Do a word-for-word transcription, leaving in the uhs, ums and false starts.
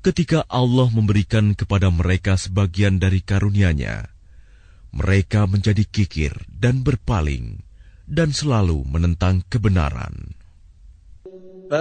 ketika Allah memberikan kepada mereka sebagian dari karunia-Nya, mereka menjadi kikir dan berpaling, dan selalu menentang kebenaran.